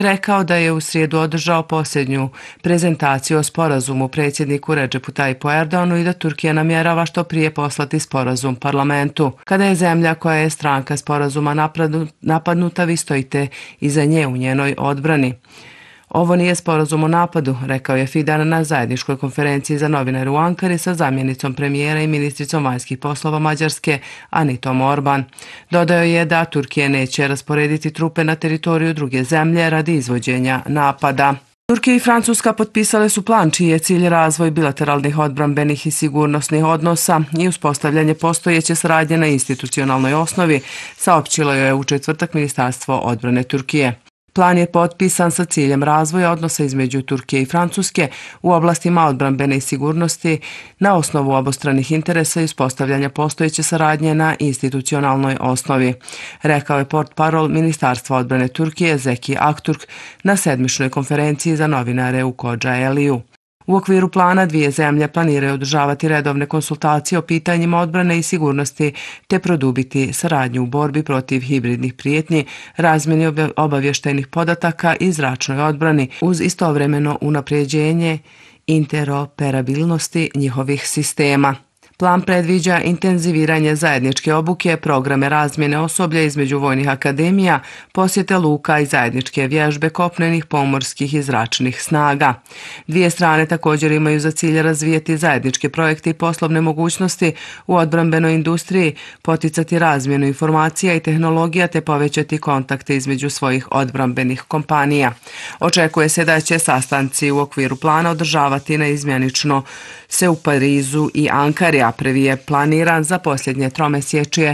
rekao da je u srijedu održao posljednju prezentaciju o sporazumu predsjedniku Redžepu Tajipu Erdoganu i da Turkija namjerava što prije poslati sporazum parlamentu. Kada je zemlja koja je stranka sporazuma napadnuta, vi stojite iza nje u njenoj odbrani. Ovo nije sporazum o napadu, rekao je Fidan na zajedničkoj konferenciji za novinare u Ankari sa zamjenicom premijera i ministricom vanjskih poslova Mađarske Anitom Orban. Dodao je da Turkija neće rasporediti trupe na teritoriju druge zemlje radi izvođenja napada. Turkija i Francuska potpisale su plan čiji je cilj razvoj bilateralnih odbrambenih i sigurnosnih odnosa i uspostavljanje postojeće saradnje na institucionalnoj osnovi, saopćilo je u četvrtak Ministarstvo odbrane Turkije. Plan je potpisan sa ciljem razvoja odnosa između Turkije i Francuske u oblastima odbrambene i sigurnosti na osnovu obostranih interesa i uspostavljanja postojeće saradnje na institucionalnoj osnovi, rekao je portparol Ministarstva odbrane Turkije Zeki Akturk na sedmičnoj konferenciji za novinare u Kocaeli'u. U okviru plana dvije zemlje planiraju održavati redovne konsultacije o pitanjima odbrane i sigurnosti te produbiti saradnju u borbi protiv hibridnih prijetnji, razmjeni obavještajnih podataka i zračnoj odbrani uz istovremeno unapređenje interoperabilnosti njihovih sistema. Plan predviđa intenziviranje zajedničke obuke, programe razmjene osoblja između vojnih akademija, posjete luka i zajedničke vježbe kopnenih, pomorskih i zračnih snaga. Dvije strane također imaju za cilj razvijeti zajedničke projekte i poslovne mogućnosti u odbrambenoj industriji, poticati razmjenu informacija i tehnologija te povećati kontakte između svojih odbrambenih kompanija. Očekuje se da će sastanci u okviru plana održavati naizmjenično se u Parizu i Ankari, a prvi je planiran za posljednje tromjesečje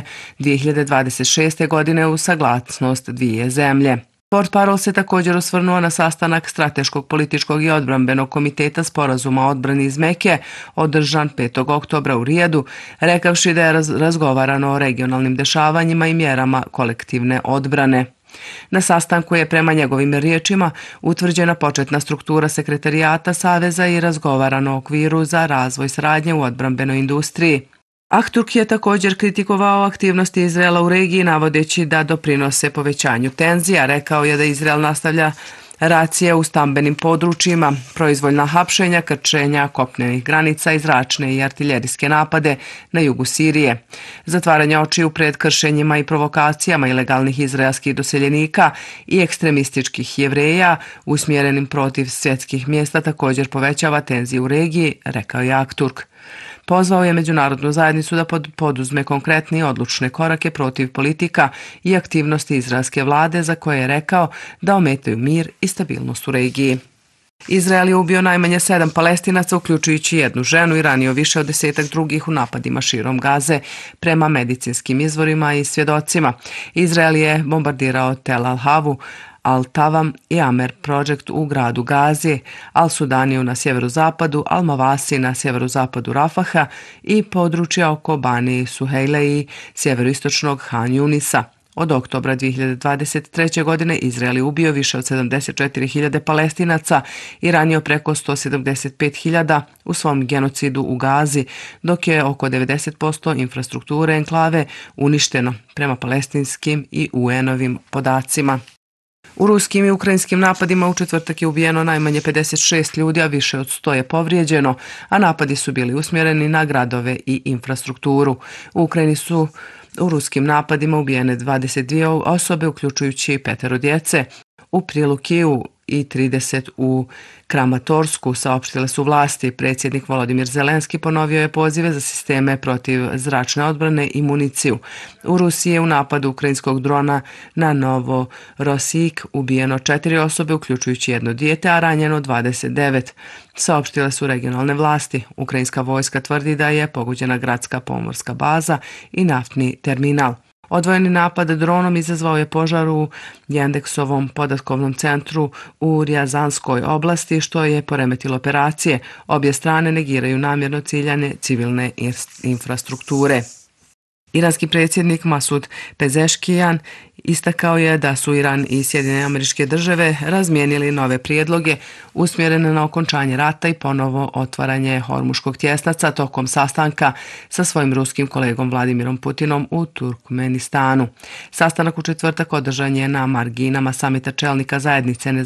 2026. godine uz saglasnost dvije zemlje. Portparol se također osvrnuo na sastanak Strateškog političkog i odbrambenog komiteta sporazuma o odbrani iz Meke održan 5. oktobra u Rijadu, rekavši da je razgovarano o regionalnim dešavanjima i mjerama kolektivne odbrane. Na sastanku je prema njegovim riječima utvrđena početna struktura sekretarijata Saveza i razgovarano o okviru za razvoj saradnje u odbrambenoj industriji. Akturk je također kritikovao aktivnosti Izraela u regiji navodeći da doprinose povećanju tenzija. Rekao je da Izrael nastavlja racije u stambenim područjima, proizvoljna hapšenja, krčenja kopnenih granica i zračne i artiljerijske napade na jugu Sirije, zatvaranje očiju pred kršenjima i provokacijama ilegalnih izraelskih doseljenika i ekstremističkih Jevreja usmjerenim protiv svjetskih mjesta također povećava tenzije u regiji, rekao je Akturk. Pozvao je međunarodnu zajednicu da poduzme konkretne i odlučne korake protiv politika i aktivnosti izraelske vlade za koje je rekao da ometaju mir i stabilnost u regiji. Izrael je ubio najmanje 7 Palestinaca, uključujući jednu ženu i ranio više od 10 drugih u napadima širom Gaze, prema medicinskim izvorima i svjedocima. Izrael je bombardirao Tel Al-Havu, Al-Tavam i Amer Project u gradu Gazi, Al-Sudaniju na sjeverozapadu, Al-Mavasi na sjeverozapadu Rafaha i područja oko Bani Suhejle i sjeveroistočnog Han Junisa. Od oktobra 2023. godine Izrael je ubio više od 74.000 Palestinaca i ranio preko 175.000 u svom genocidu u Gazi, dok je oko 90% infrastrukture enklave uništeno prema palestinskim i UN-ovim podacima. U ruskim i ukrajinskim napadima u četvrtak je ubijeno najmanje 56 ljudi, a više od 100 je povrijeđeno, a napadi su bili usmjereni na gradove i infrastrukturu. U Ukrajini su u ruskim napadima ubijene 22 osobe, uključujući 5 djece. U Prilukiju i 30 u Kramatorsku, saopštile su vlasti. Predsjednik Volodimir Zelenski ponovio je pozive za sisteme protiv zračne odbrane i municiju. U Rusiji je u napadu ukrajinskog drona na Novorosijsk ubijeno 4 osobe, uključujući jedno dijete, a ranjeno 29. Saopštile su regionalne vlasti. Ukrajinska vojska tvrdi da je pogođena gradska pomorska baza i naftni terminal. Odvojeni napad dronom izazvao je požar u Jendeksovom podatkovnom centru u Rjazanskoj oblasti, što je poremetilo operacije. Obje strane negiraju namjerno ciljane civilne infrastrukture. Iranski predsjednik Masud Pezeškijan istakao je da su Iran i Sjedinjene Američke Države razmijenili nove prijedloge usmjerene na okončanje rata i ponovo otvaranje Hormuškog tjesnaca tokom sastanka sa svojim ruskim kolegom Vladimirom Putinom u Turkmenistanu. Sastanak u četvrtak održan je na marginama samita čelnika zajednice